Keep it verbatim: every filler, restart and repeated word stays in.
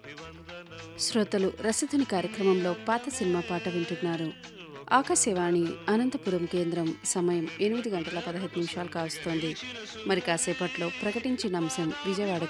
శ్రోతలు రసధుని కార్యక్రమంలో పాత సినిమా పాట వింటున్నారు. ఆకాశవాణి అనంతపురం కేంద్రం సమయం ఎనిమిది గంటల పదహైదు నిమిషాలు కావస్తోంది. మరి కాసేపట్లో ప్రకటించిన అంశం విజయవాడ